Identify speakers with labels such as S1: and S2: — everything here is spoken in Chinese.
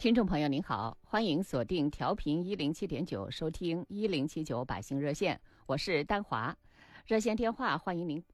S1: 听众朋友您好，欢迎锁定调频107.9，收听1079百姓热线，我是丹华。热线电话欢迎您